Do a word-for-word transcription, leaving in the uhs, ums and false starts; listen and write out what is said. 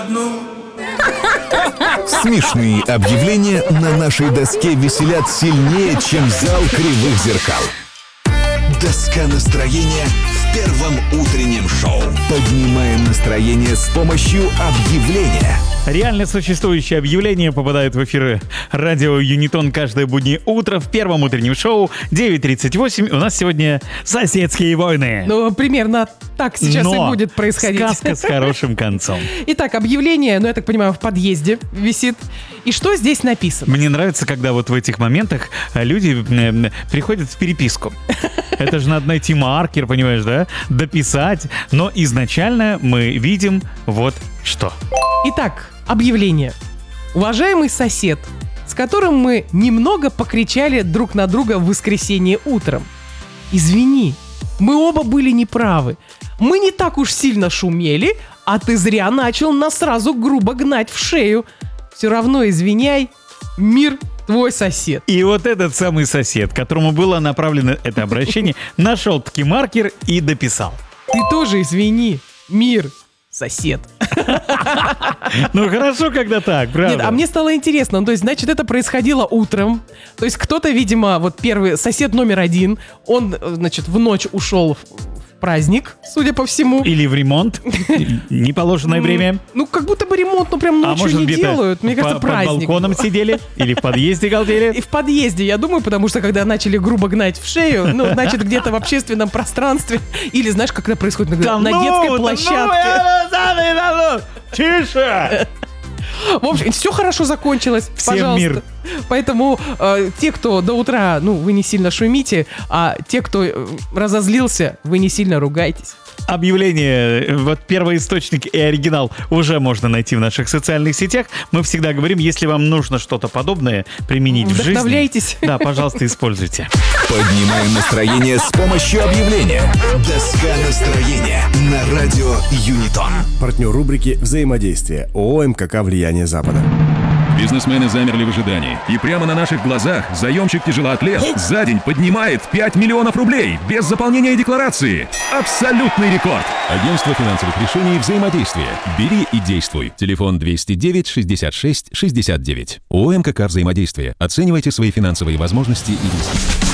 Смешные объявления на нашей доске веселят сильнее, чем зал кривых зеркал. Доска настроения в первом утреннем шоу. Поднимаем настроение с помощью объявления. Реально существующие объявления попадают в эфиры радио Юнитон каждое буднее утро в первом утреннем шоу девять тридцать восемь. У нас сегодня соседские войны. Ну, примерно так сейчас Но и будет происходить. Сказка с хорошим концом. Итак, объявление, ну, я так понимаю, в подъезде висит. И что здесь написано? Мне нравится, когда вот в этих моментах люди э, приходят в переписку. Это же надо найти маркер, понимаешь, да? Дописать. Но изначально мы видим вот что. Итак, объявление. Уважаемый сосед, с которым мы немного покричали друг на друга в воскресенье утром. Извини, мы оба были неправы. Мы не так уж сильно шумели, а ты зря начал нас сразу грубо гнать в шею. Все равно извиняй, мир твой сосед. И вот этот самый сосед, которому было направлено это обращение, нашел таки маркер и дописал. Ты тоже извини, мир сосед. Ну хорошо, когда так, правда? Нет, а мне стало интересно, ну, то есть, значит, это происходило утром, то есть кто-то, видимо, вот первый сосед номер один, он, значит, в ночь ушел в, в праздник, судя по всему. Или в ремонт, неположенное время. Ну, как будто бы ремонт, ну, прям А ночью может не где-то делают, мне кажется, по- под праздник. балконом сидели? Или в подъезде галдели? И в подъезде, я думаю, потому что когда начали грубо гнать в шею, ну, значит, где-то в общественном пространстве, или, знаешь, как это происходит на, на ну, детской да площадке. ну, Тише! В общем, все хорошо закончилось, Всем пожалуйста. мир. Поэтому э, те, кто до утра, ну, вы не сильно шумите, а те, кто э, разозлился, вы не сильно ругайтесь. Объявление, вот первоисточник и оригинал уже можно найти в наших социальных сетях. Мы всегда говорим, если вам нужно что-то подобное применить в жизни. Вдохновляйтесь. Да, пожалуйста, используйте. Поднимаем настроение с помощью объявления. Доска настроения на радио Юнитон. Партнер рубрики «Взаимодействие» ООО «МКК Влияние Запада». Бизнесмены замерли в ожидании. И прямо на наших глазах заемщик-тяжелоатлет за день поднимает пять миллионов рублей без заполнения декларации. Абсолютный рекорд. Агентство финансовых решений «Взаимодействие». Бери и действуй. Телефон двести девять шестьдесят шесть шестьдесят девять. ООО «МКК Взаимодействие». Оценивайте свои финансовые возможности и риски.